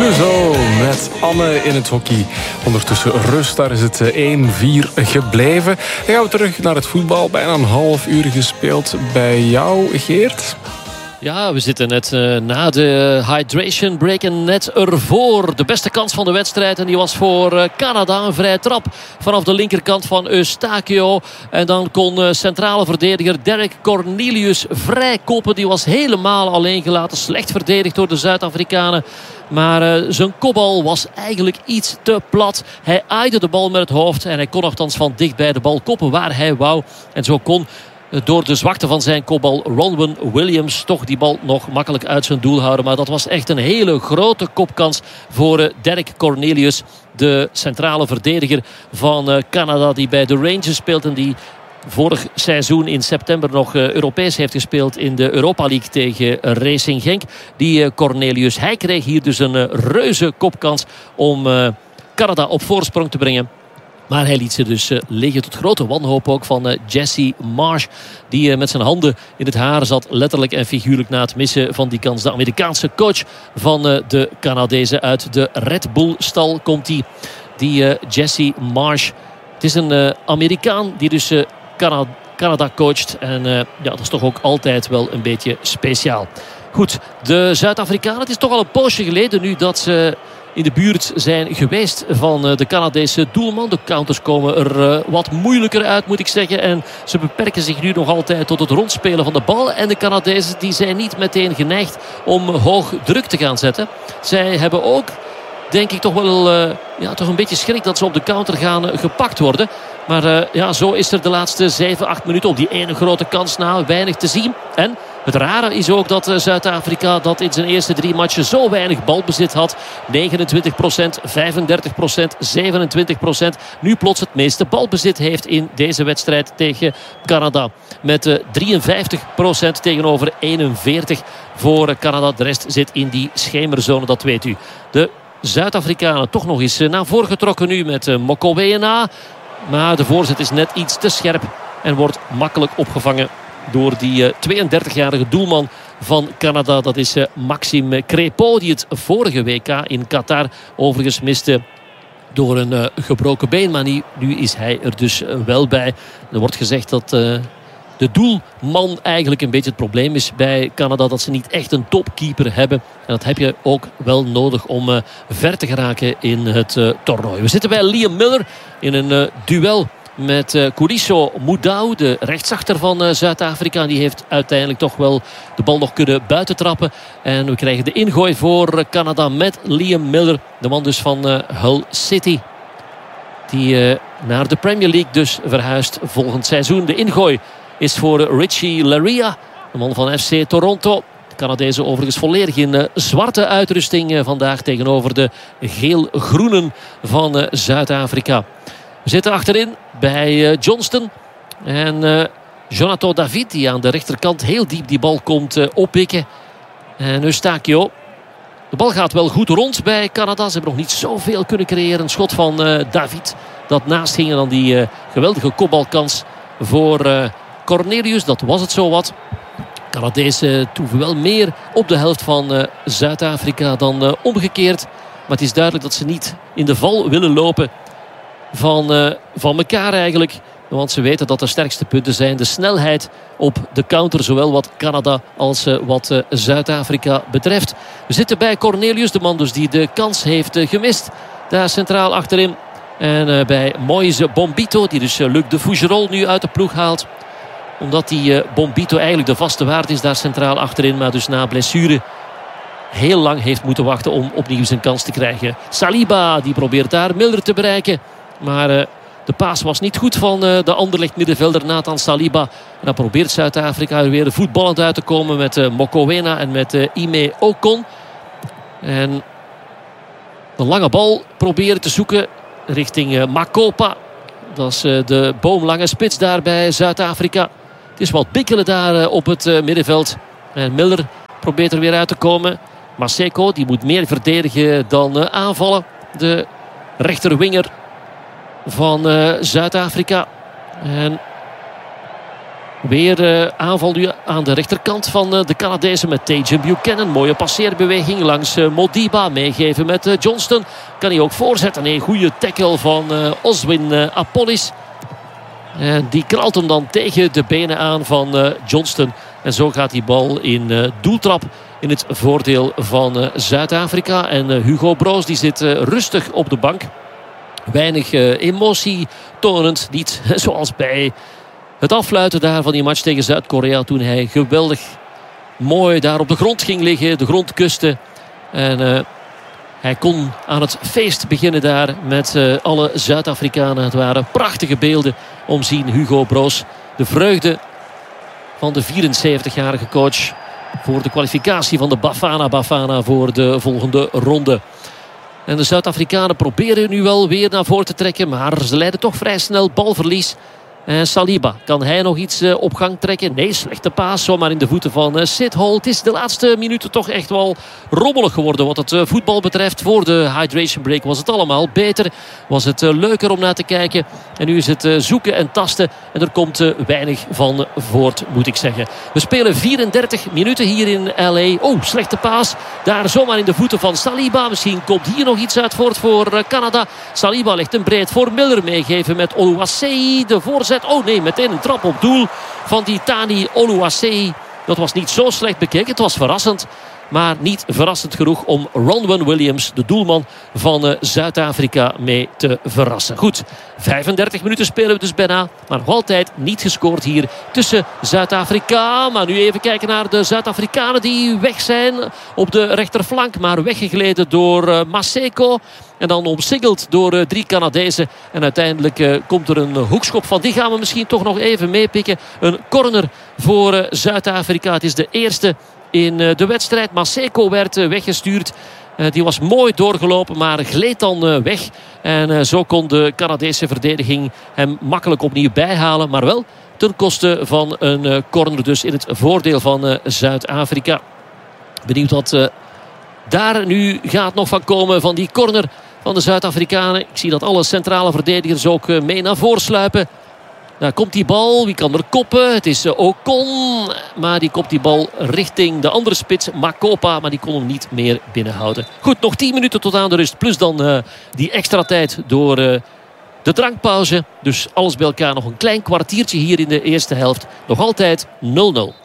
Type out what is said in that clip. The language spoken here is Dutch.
Clouseau met Anne in het hockey. Ondertussen rust, daar is het 1-4 gebleven. Dan gaan we terug naar het voetbal. Bijna een half uur gespeeld bij jou, Geert. Ja, we zitten net na de hydration break en net ervoor. De beste kans van de wedstrijd en die was voor Canada. Een vrije trap vanaf de linkerkant van Eustachio. En dan kon centrale verdediger Derek Cornelius vrij koppen. Die was helemaal alleen gelaten. Slecht verdedigd door de Zuid-Afrikanen. Maar zijn kopbal was eigenlijk iets te plat. Hij aaide de bal met het hoofd en hij kon nogthans van dichtbij de bal koppen waar hij wou. En zo kon door de zwakte van zijn kopbal Ronwen Williams toch die bal nog makkelijk uit zijn doel houden. Maar dat was echt een hele grote kopkans voor Derek Cornelius. De centrale verdediger van Canada die bij de Rangers speelt en die vorig seizoen in september nog Europees heeft gespeeld in de Europa League tegen Racing Genk. Die Cornelius, hij kreeg hier dus een reuze kopkans om Canada op voorsprong te brengen. Maar hij liet ze dus liggen tot grote wanhoop ook van Jesse Marsh. Die met zijn handen in het haar zat. Letterlijk en figuurlijk na het missen van die kans. De Amerikaanse coach van de Canadezen uit de Red Bull stal komt hij. Die Jesse Marsh. Het is een Amerikaan die dus Canada coacht. En ja, dat is toch ook altijd wel een beetje speciaal. Goed, de Zuid-Afrikanen. Het is toch al een poosje geleden nu dat ze in de buurt zijn geweest van de Canadese doelman. De counters komen er wat moeilijker uit, moet ik zeggen. En ze beperken zich nu nog altijd tot het rondspelen van de bal. En de Canadezen die zijn niet meteen geneigd om hoog druk te gaan zetten. Zij hebben ook, denk ik, toch wel toch een beetje schrik dat ze op de counter gaan gepakt worden. Maar zo is er de laatste 7-8 minuten op die ene grote kans na weinig te zien. En het rare is ook dat Zuid-Afrika dat in zijn eerste 3 matchen zo weinig balbezit had. 29%, 35%, 27%. Nu plots het meeste balbezit heeft in deze wedstrijd tegen Canada. Met 53% tegenover 41% voor Canada. De rest zit in die schemerzone, dat weet u. De Zuid-Afrikanen toch nog eens naar voren getrokken nu met Mokoena. Maar de voorzet is net iets te scherp en wordt makkelijk opgevangen door die 32-jarige doelman van Canada. Dat is Maxime Crépeau, die het vorige WK in Qatar overigens miste door een gebroken been. Maar nu is hij er dus wel bij. Er wordt gezegd dat de doelman eigenlijk een beetje het probleem is bij Canada. Dat ze niet echt een topkeeper hebben. En dat heb je ook wel nodig om ver te geraken in het toernooi. We zitten bij Liam Miller in een duel met Kuriso Moudau, de rechtsachter van Zuid-Afrika. Die heeft uiteindelijk toch wel de bal nog kunnen buitentrappen. En we krijgen de ingooi voor Canada met Liam Miller. De man dus van Hull City. Die naar de Premier League dus verhuist volgend seizoen. De ingooi is voor Richie Laryea, de man van FC Toronto. De Canadezen overigens volledig in zwarte uitrusting vandaag tegenover de geel-groenen van Zuid-Afrika. We zitten achterin bij Johnston. En Jonathan David die aan de rechterkant heel diep die bal komt oppikken. En Eustachio. De bal gaat wel goed rond bij Canada. Ze hebben nog niet zoveel kunnen creëren. Een schot van David dat naast ging. En dan die geweldige kopbalkans voor Cornelius. Dat was het zowat. Canadezen toeven wel meer op de helft van Zuid-Afrika dan omgekeerd. Maar het is duidelijk dat ze niet in de val willen lopen van elkaar eigenlijk. Want ze weten dat de sterkste punten zijn de snelheid op de counter. Zowel wat Canada als wat Zuid-Afrika betreft. We zitten bij Cornelius, de man dus die de kans heeft gemist. Daar centraal achterin. En bij Moise Bombito, die dus Luc de Fougerolles nu uit de ploeg haalt. Omdat die Bombito eigenlijk de vaste waard is daar centraal achterin. Maar dus na blessure heel lang heeft moeten wachten om opnieuw zijn kans te krijgen. Saliba die probeert daar Miller te bereiken. Maar de paas was niet goed van de Anderlecht middenvelder Nathan Saliba. En dan probeert Zuid-Afrika er weer voetballend uit te komen met Mokoena en met Ime Okon. En een lange bal proberen te zoeken richting Makopa. Dat is de boomlange spits daar bij Zuid-Afrika. Het is wat bikkelen daar op het middenveld. En Miller probeert er weer uit te komen. Maseko die moet meer verdedigen dan aanvallen. De rechterwinger van Zuid-Afrika. En Weer aanval nu aan de rechterkant van de Canadezen met Tajon Buchanan. Mooie passeerbeweging langs Modiba. Meegeven met Johnston. Kan hij ook voorzetten. Een goede tackle van Oswin Apollis. En die kralt hem dan tegen de benen aan van Johnston. En zo gaat die bal in doeltrap in het voordeel van Zuid-Afrika. En Hugo Broos die zit rustig op de bank. Weinig emotie tonend. Niet zoals bij het afluiten daar van die match tegen Zuid-Korea. Toen hij geweldig mooi daar op de grond ging liggen. De grond kuste. En hij kon aan het feest beginnen daar met alle Zuid-Afrikanen. Het waren prachtige beelden om zien Hugo Broos. De vreugde van de 74-jarige coach voor de kwalificatie van de Bafana voor de volgende ronde. En de Zuid-Afrikanen proberen nu wel weer naar voren te trekken. Maar ze leiden toch vrij snel balverlies. En Saliba, kan hij nog iets op gang trekken? Nee, slechte paas, zomaar in de voeten van Sithole. Het is de laatste minuten toch echt wel rommelig geworden wat het voetbal betreft. Voor de hydration break was het allemaal beter. Was het leuker om naar te kijken. En nu is het zoeken en tasten. En er komt weinig van voort, moet ik zeggen. We spelen 34 minuten hier in LA. Oh, slechte paas. Daar zomaar in de voeten van Saliba. Misschien komt hier nog iets uit voort voor Canada. Saliba legt een breed voor Miller, meegeven met Oluwaseyi. De voorzet. Oh nee, meteen een trap op doel van die Tani Oluwaseyi. Dat was niet zo slecht bekeken. Het was verrassend. Maar niet verrassend genoeg om Ronwen Williams, de doelman van Zuid-Afrika, mee te verrassen. Goed, 35 minuten spelen we dus bijna. Maar nog altijd niet gescoord hier tussen Zuid-Afrika. Maar nu even kijken naar de Zuid-Afrikanen die weg zijn op de rechterflank. Maar weggegleden door Maseko. En dan omsingeld door 3 Canadezen. En uiteindelijk komt er een hoekschop van. Die gaan we misschien toch nog even meepikken. Een corner voor Zuid-Afrika. Het is de eerste in de wedstrijd. Maseko werd weggestuurd. Die was mooi doorgelopen, maar gleed dan weg. En zo kon de Canadese verdediging hem makkelijk opnieuw bijhalen. Maar wel ten koste van een corner, dus in het voordeel van Zuid-Afrika. Benieuwd wat daar nu gaat nog van komen van die corner van de Zuid-Afrikanen. Ik zie dat alle centrale verdedigers ook mee naar voren sluipen. Daar komt die bal. Wie kan er koppen? Het is Ocon. Maar die kopt die bal richting de andere spits, Makopa. Maar die kon hem niet meer binnenhouden. Goed, nog 10 minuten tot aan de rust. Plus dan die extra tijd door de drankpauze. Dus alles bij elkaar nog een klein kwartiertje hier in de eerste helft. Nog altijd 0-0.